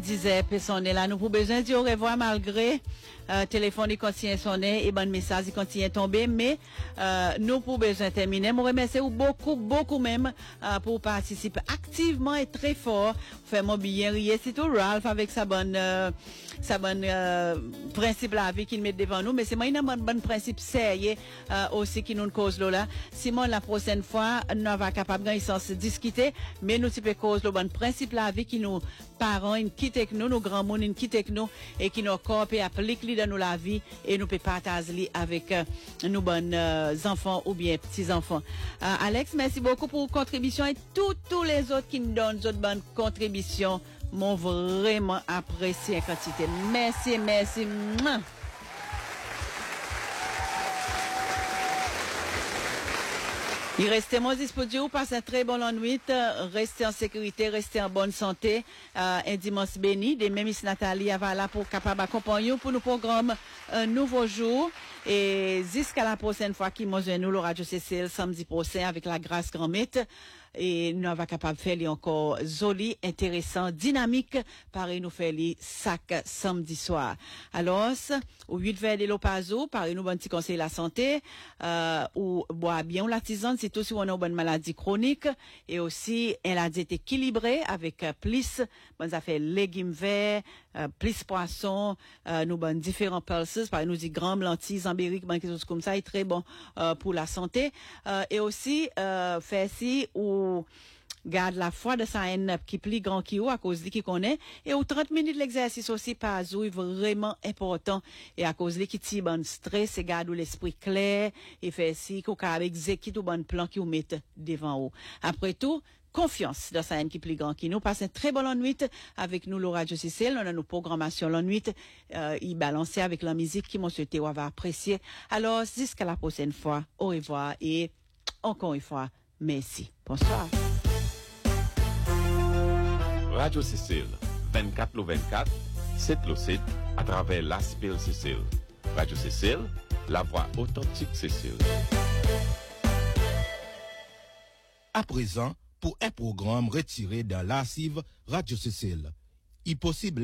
Disait personne là nous pour besoin de au revoir malgré téléphone il continue sonner et bon message il continue tomber mais nous pour besoin terminer moi remercie beaucoup même pour participer activement et très fort faire mon bien rier c'est tout Ralph avec sa bonne principe la vie qu'il met devant nous mais c'est moi une bonne principe sérieux aussi qui nous cause là Simon la prochaine fois nous va capable gagner sans discuter mais nous type cause le bon principe la vie qui nous parents ils quittent avec nous grands monde ils quittent avec nous et qui nous corps applique dans nous la vie et nous peut partager avec nos bonnes enfants ou bien petits enfants. Alex, merci beaucoup pour votre contribution et tous les autres qui nous donnent d'autres bonnes contributions m'ont vraiment apprécié en quantité. Merci. Il reste mon disposition, passez un très bon nuit, restez en sécurité, restez en bonne santé, un dimanche béni, des mêmes Miss Nathalie Avala pour capable accompagner pour nos programmes un nouveau jour et jusqu'à la prochaine fois qui nous le Radio Cécile samedi prochain avec la grâce grand-mère et nous va capable faire les encore joli, intéressant, dynamique, pareil nous faire les sac samedi soir. Alors, au 8 vers de l'Opazo, pareil nous bon petit conseil la santé, ou boire bien la tisane, c'est tout si on a une bonne maladie chronique, et aussi, elle a diète équilibrée avec plus, bonnes affaires légumes verts, plus poisson, nous bonnes différents pulses, pareil nous dit grammes, lentilles, ambériques, quelque chose comme ça, est très bon, pour la santé, et aussi, faire si, ou garde la foi de sa haine qui plie grand qui ou à cause de qui connaît et aux 30 minutes l'exercice aussi pas vraiment important et à cause de qui ti bon stress et garde l'esprit clair et fait si qu'on a exécuter tout bon plan qui vous mette devant vous. Après tout, confiance dans sa haine qui plie grand qui nous passe une très bonne nuit avec nous le Radio Cécile, on a nos programmations la nuit il balancer avec la musique qui m'ont souhaité ou va apprécier. Alors jusqu'à la prochaine fois, au revoir et encore une fois merci. Bonsoir. Radio Cécile, 24/24, 7/7, à travers l'Aspire Cécile. Radio Cécile, la voix authentique Cécile. À présent, pour un programme retiré dans l'archive Radio Cécile, il est possible